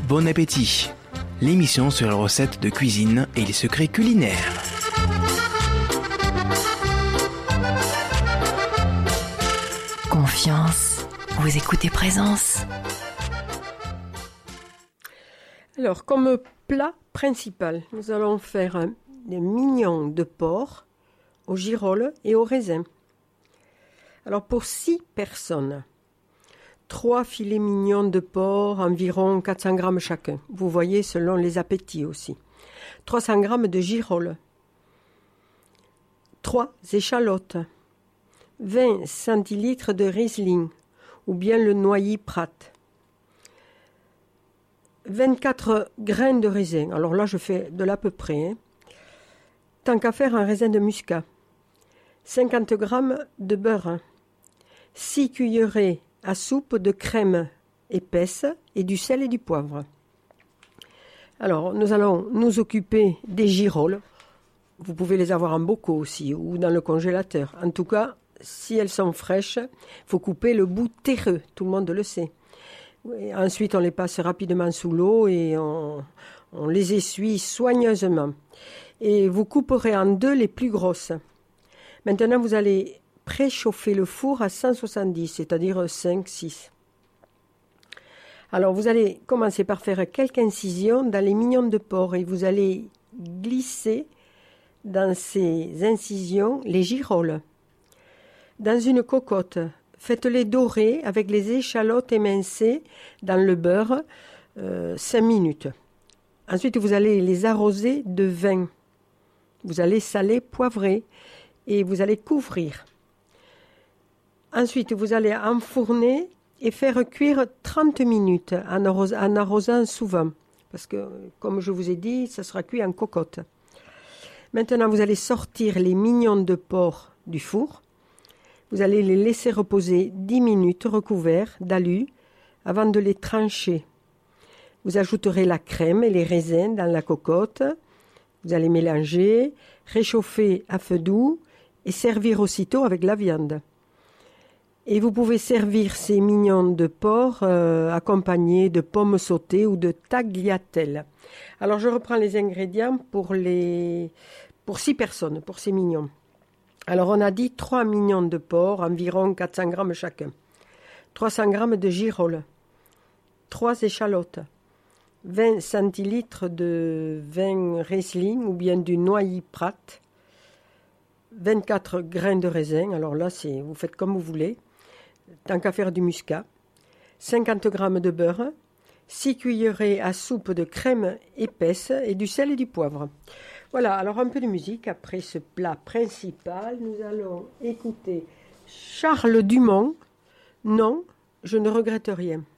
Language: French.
Bon appétit. L'émission sur les recettes de cuisine et les secrets culinaires. Confiance, vous écoutez Présence. Alors, comme plat principal, nous allons faire des mignons de porc au girolles et au raisin. Alors, pour 6 personnes, 3 filets mignons de porc, environ 400 grammes chacun. Vous voyez, selon les appétits aussi. 300 grammes de girolles. 3 échalotes. 20 centilitres de Riesling ou bien le Noilly Prat. 24 grains de raisin. Alors là, je fais de l'à peu près. Tant qu'à faire, un raisin de muscat. 50 grammes de beurre. 6 cuillerées à soupe de crème épaisse et du sel et du poivre. Alors, nous allons nous occuper des girolles. Vous pouvez les avoir en bocaux aussi ou dans le congélateur. En tout cas, si elles sont fraîches, il faut couper le bout terreux. Tout le monde le sait. Et ensuite, on les passe rapidement sous l'eau et on les essuie soigneusement. Et vous couperez en 2 les plus grosses. Maintenant, vous allez préchauffer le four à 170, c'est-à-dire 5-6. Alors, vous allez commencer par faire quelques incisions dans les mignons de porc et vous allez glisser dans ces incisions les girolles. Dans une cocotte, faites-les dorer avec les échalotes émincées dans le beurre 5 minutes. Ensuite, vous allez les arroser de vin. Vous allez saler, poivrer et vous allez couvrir. Ensuite, vous allez enfourner et faire cuire 30 minutes en arrosant souvent. Parce que, comme je vous ai dit, ça sera cuit en cocotte. Maintenant, vous allez sortir les mignons de porc du four. Vous allez les laisser reposer 10 minutes recouverts d'alu avant de les trancher. Vous ajouterez la crème et les raisins dans la cocotte. Vous allez mélanger, réchauffer à feu doux et servir aussitôt avec la viande. Et vous pouvez servir ces mignons de porc accompagnés de pommes sautées ou de tagliatelles. Alors, je reprends les ingrédients pour 6 personnes, pour ces mignons. Alors, on a dit 3 mignons de porc, environ 400 grammes chacun. 300 grammes de girolles. 3 échalotes. 20 centilitres de vin Riesling ou bien du Noilly Prat. 24 grains de raisin. Alors là, vous faites comme vous voulez. Tant qu'à faire du muscat. 50 grammes de beurre. 6 cuillerées à soupe de crème épaisse et du sel et du poivre. Voilà, alors un peu de musique. Après ce plat principal, nous allons écouter Charles Dumont. Non, je ne regrette rien.